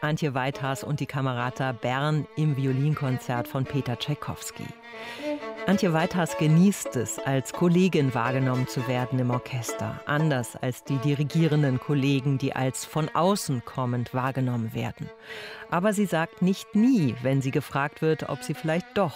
Antje Weithas und die Kamerata Bern im Violinkonzert von Peter Tschaikowski. Antje Weithas genießt es, als Kollegin wahrgenommen zu werden im Orchester, anders als die dirigierenden Kollegen, die als von außen kommend wahrgenommen werden. Aber sie sagt nicht nie, wenn sie gefragt wird, ob sie vielleicht doch